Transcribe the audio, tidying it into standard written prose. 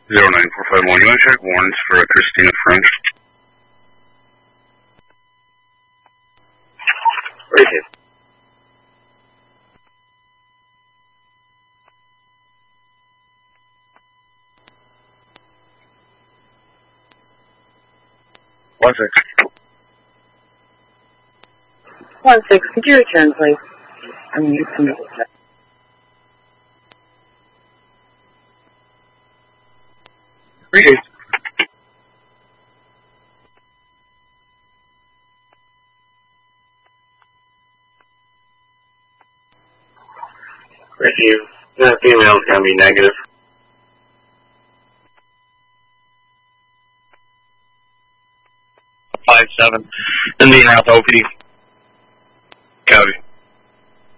09451, you want to check warrants for Christina French? Right here. One six. 1-6, could you return, please? I need some. Appreciate it. Right here. That female's going to be negative. 5-7. Indian House OP.